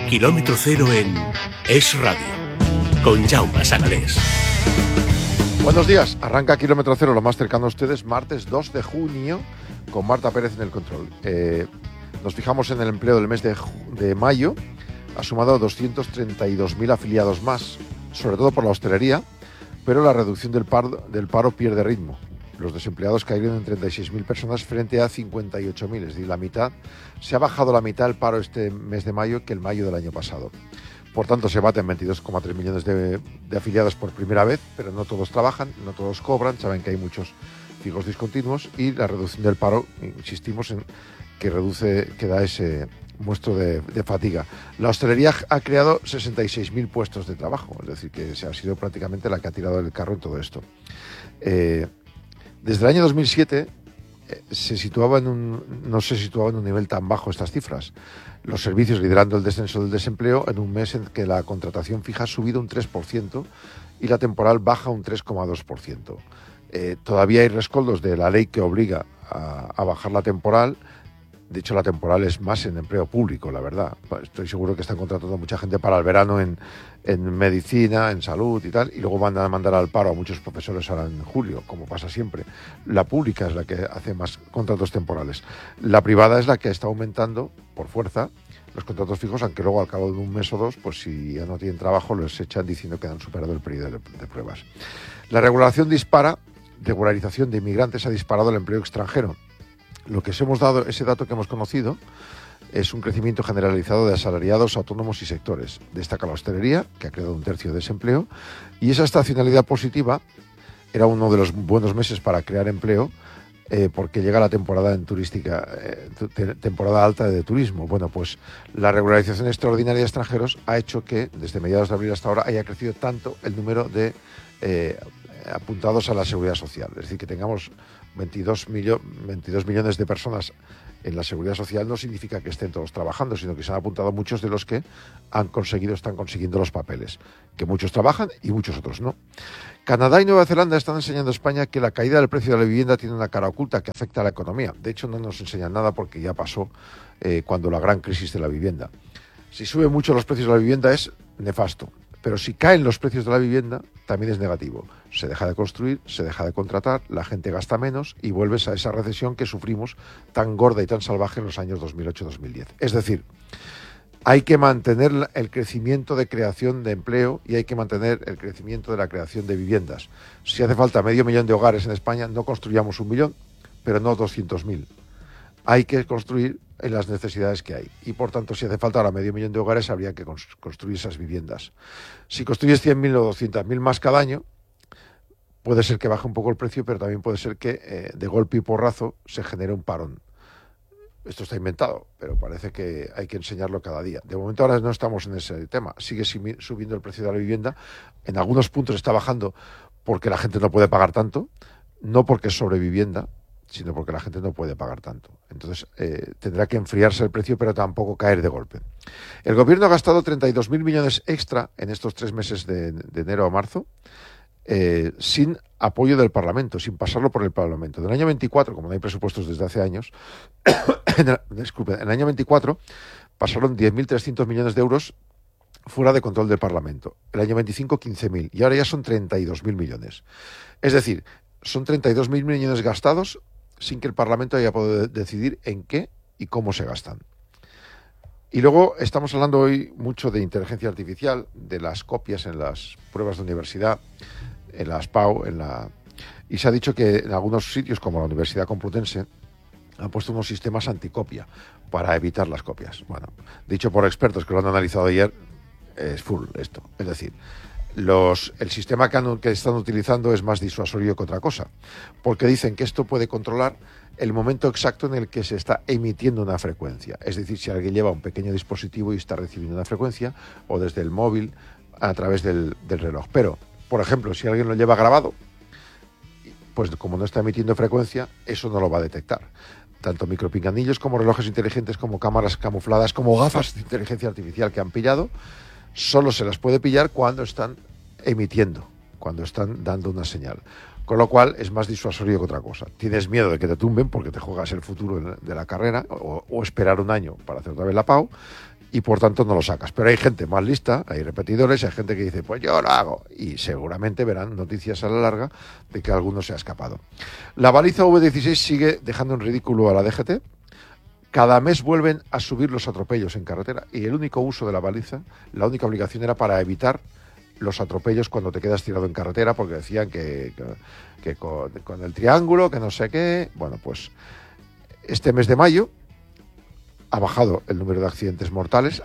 Kilómetro Cero en Es Radio, con Jaume Sagalés. Buenos días, arranca Kilómetro Cero, lo más cercano a ustedes, martes 2 de junio, con Marta Pérez en el control. Nos fijamos en el empleo del mes de mayo, ha sumado 232.000 afiliados más, sobre todo por la hostelería, pero la reducción del paro pierde ritmo. Los desempleados cayeron en 36.000 personas frente a 58.000, es decir, la mitad. Se ha bajado la mitad el paro este mes de mayo que el mayo del año pasado. Por tanto, se baten 22,3 millones de afiliados por primera vez, pero no todos trabajan, no todos cobran, saben que hay muchos fijos discontinuos y la reducción del paro, insistimos en que da ese muestro de fatiga. La hostelería ha creado 66.000 puestos de trabajo, es decir, que se ha sido prácticamente la que ha tirado el carro en todo esto. Desde el año 2007 no se situaba en un nivel tan bajo estas cifras. Los servicios liderando el descenso del desempleo en un mes en que la contratación fija ha subido un 3% y la temporal baja un 3,2%. Todavía hay rescoldos de la ley que obliga a bajar la temporal. De hecho, la temporal es más en empleo público, la verdad. Estoy seguro que están contratando mucha gente para el verano en medicina, en salud y tal, y luego van a mandar al paro a muchos profesores ahora en julio, como pasa siempre. La pública es la que hace más contratos temporales. La privada es la que está aumentando, por fuerza, los contratos fijos, aunque luego al cabo de un mes o dos, pues si ya no tienen trabajo, los echan diciendo que han superado el periodo de pruebas. La regularización de inmigrantes ha disparado el empleo extranjero. Lo que os hemos dado, ese dato que hemos conocido, es un crecimiento generalizado de asalariados, autónomos y sectores. Destaca la hostelería, que ha creado un tercio de desempleo, y esa estacionalidad positiva era uno de los buenos meses para crear empleo, porque llega la temporada temporada alta de turismo. Bueno, pues la regularización extraordinaria de extranjeros ha hecho que, desde mediados de abril hasta ahora, haya crecido tanto el número de apuntados a la seguridad social. Es decir, que tengamos 22 millones de personas en la seguridad social no significa que estén todos trabajando, sino que se han apuntado muchos de los que están consiguiendo los papeles, que muchos trabajan y muchos otros no. Canadá y Nueva Zelanda están enseñando a España que la caída del precio de la vivienda tiene una cara oculta que afecta a la economía. De hecho, no nos enseñan nada porque ya pasó cuando la gran crisis de la vivienda. Si suben mucho los precios de la vivienda es nefasto. Pero si caen los precios de la vivienda, también es negativo. Se deja de construir, se deja de contratar, la gente gasta menos y vuelves a esa recesión que sufrimos tan gorda y tan salvaje en los años 2008-2010. Es decir, hay que mantener el crecimiento de creación de empleo y hay que mantener el crecimiento de la creación de viviendas. Si hace falta 500.000 de hogares en España, no construyamos 1 millón, pero no 200.000. Hay que construir en las necesidades que hay. Y por tanto, si hace falta ahora 500.000 de hogares, habría que construir esas viviendas. Si construyes 100.000 o 200.000 más cada año, puede ser que baje un poco el precio, pero también puede ser que de golpe y porrazo se genere un parón. Esto está inventado, pero parece que hay que enseñarlo cada día. De momento ahora no estamos en ese tema. Sigue subiendo el precio de la vivienda. En algunos puntos está bajando porque la gente no puede pagar tanto, no porque es sobrevivienda, sino porque la gente no puede pagar tanto. Entonces tendrá que enfriarse el precio, pero tampoco caer de golpe. El gobierno ha gastado 32.000 millones extra en estos 3 meses de enero a marzo, sin apoyo del Parlamento, sin pasarlo por el Parlamento. Del año 24, como no hay presupuestos desde hace años, en el año 24 pasaron 10.300 millones de euros fuera de control del Parlamento. El año 25, 15.000. Y ahora ya son 32.000 millones. Es decir, son 32.000 millones gastados sin que el Parlamento haya podido decidir en qué y cómo se gastan. Y luego estamos hablando hoy mucho de inteligencia artificial, de las copias en las pruebas de universidad, en las PAU, y se ha dicho que en algunos sitios, como la Universidad Complutense, han puesto unos sistemas anticopia para evitar las copias. Bueno, dicho por expertos que lo han analizado ayer, es full esto. Es decir, el sistema que están utilizando es más disuasorio que otra cosa, porque dicen que esto puede controlar el momento exacto en el que se está emitiendo una frecuencia. Es decir, si alguien lleva un pequeño dispositivo y está recibiendo una frecuencia, o desde el móvil a través del reloj. Pero, por ejemplo, si alguien lo lleva grabado, pues como no está emitiendo frecuencia, eso no lo va a detectar. Tanto micropinganillos como relojes inteligentes, como cámaras camufladas, como gafas de inteligencia artificial que han pillado, solo se las puede pillar cuando están emitiendo, cuando están dando una señal. Con lo cual es más disuasorio que otra cosa. Tienes miedo de que te tumben porque te juegas el futuro de la carrera o esperar un año para hacer otra vez la PAU y por tanto no lo sacas. Pero hay gente más lista, hay repetidores, hay gente que dice, pues yo lo hago, y seguramente verán noticias a la larga de que alguno se ha escapado. La baliza V16 sigue dejando en ridículo a la DGT. Cada mes vuelven a subir los atropellos en carretera y el único uso de la baliza, la única obligación era para evitar los atropellos cuando te quedas tirado en carretera, porque decían que con el triángulo, que no sé qué. Bueno, pues este mes de mayo ha bajado el número de accidentes mortales,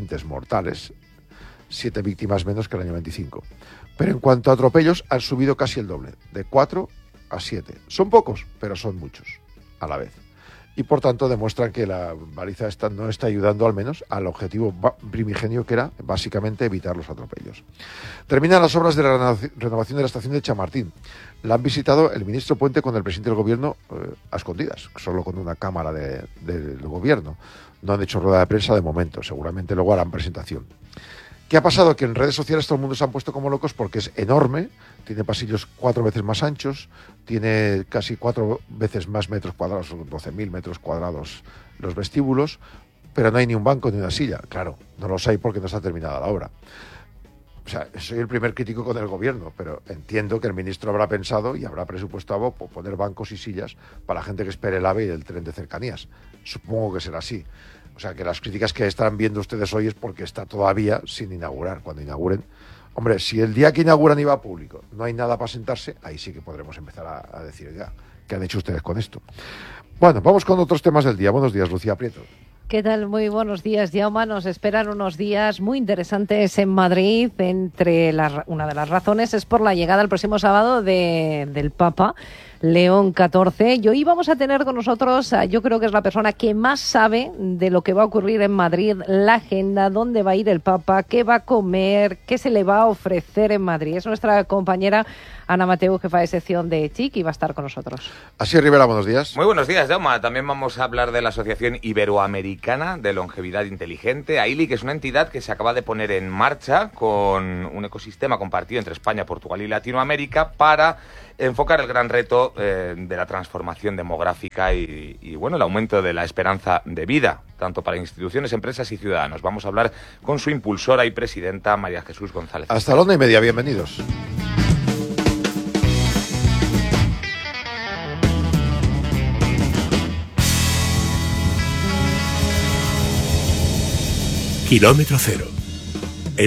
7 víctimas menos que el año 25. Pero en cuanto a atropellos, han subido casi el doble, de 4 a 7. Son pocos, pero son muchos a la vez. Y por tanto demuestran que la baliza esta no está ayudando al menos al objetivo primigenio, que era básicamente evitar los atropellos. Terminan las obras de la renovación de la estación de Chamartín. La han visitado el ministro Puente con el presidente del gobierno a escondidas, solo con una cámara del gobierno. No han hecho rueda de prensa de momento, seguramente luego harán presentación. ¿Qué ha pasado? Que en redes sociales todo el mundo se han puesto como locos porque es enorme, tiene pasillos 4 veces más anchos, tiene casi 4 veces más metros cuadrados, 12.000 metros cuadrados los vestíbulos, pero no hay ni un banco ni una silla. Claro, no los hay porque no está terminada la obra. O sea, soy el primer crítico con el gobierno, pero entiendo que el ministro habrá pensado y habrá presupuestado poner bancos y sillas para la gente que espere el AVE y el tren de cercanías. Supongo que será así. O sea, que las críticas que están viendo ustedes hoy es porque está todavía sin inaugurar. Cuando inauguren, hombre, si el día que inauguran y va público no hay nada para sentarse, ahí sí que podremos empezar a decir ya qué han hecho ustedes con esto. Bueno, vamos con otros temas del día. Buenos días, Lucía Prieto. ¿Qué tal? Muy buenos días, Jaume. Nos esperan unos días muy interesantes en Madrid. Una de las razones es por la llegada el próximo sábado del Papa León XIV. Y hoy vamos a tener con nosotros, yo creo que es la persona que más sabe de lo que va a ocurrir en Madrid, la agenda, dónde va a ir el Papa, qué va a comer, qué se le va a ofrecer en Madrid. Es nuestra compañera Ana Mateu, jefa de sección de TIC, y va a estar con nosotros. Así Rivera, buenos días. Muy buenos días, Jaume. También vamos a hablar de la Asociación Iberoamericana de Longevidad Inteligente, AILI, que es una entidad que se acaba de poner en marcha con un ecosistema compartido entre España, Portugal y Latinoamérica para enfocar el gran reto de la transformación demográfica y bueno, el aumento de la esperanza de vida, tanto para instituciones, empresas y ciudadanos. Vamos a hablar con su impulsora y presidenta, María Jesús González. Hasta la 1:30, bienvenidos. Kilómetro cero.